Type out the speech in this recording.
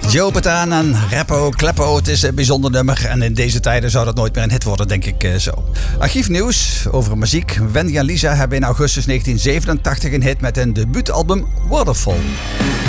Joe Bataan en Rappo, Kleppo. Het is een bijzonder nummer. En in deze tijden zou dat nooit meer een hit worden, denk ik zo. Archiefnieuws over muziek. Wendy en Lisa hebben in augustus 1987 een hit met hun debuutalbum Waterfall.